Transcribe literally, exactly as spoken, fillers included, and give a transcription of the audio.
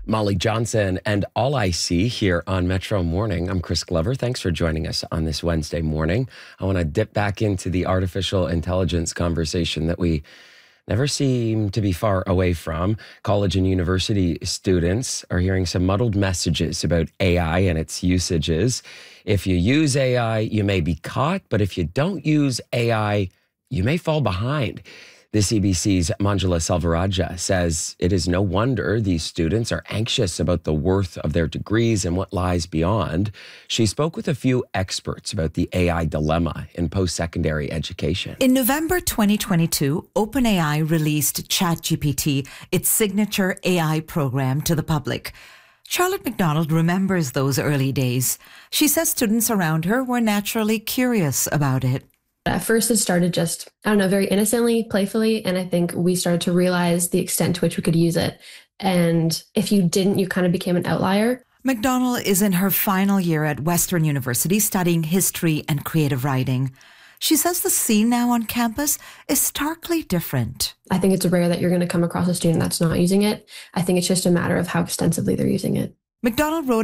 Molly Johnson and All I See here on Metro Morning. I'm Chris Glover. Thanks for joining us on this Wednesday morning. I want to dip back into the artificial intelligence conversation that we never seem to be far away from. College and university students are hearing some muddled messages about A I and its usages. If you use A I, you may be caught, but if you don't use A I, you may fall behind. The C B C's Manjula Selvarajah says it is no wonder these students are anxious about the worth of their degrees and what lies beyond. She spoke with a few experts about the A I dilemma in post-secondary education. In November twenty twenty-two, OpenAI released ChatGPT, its signature A I program, to the public. Charlotte McDonald remembers those early days. She says students around her were naturally curious about it. At first, it started just, I don't know, very innocently, playfully. And I think we started to realize the extent to which we could use it. And if you didn't, you kind of became an outlier. McDonald is in her final year at Western University studying history and creative writing. She says the scene now on campus is starkly different. I think it's rare that you're going to come across a student that's not using it. I think it's just a matter of how extensively they're using it. McDonald wrote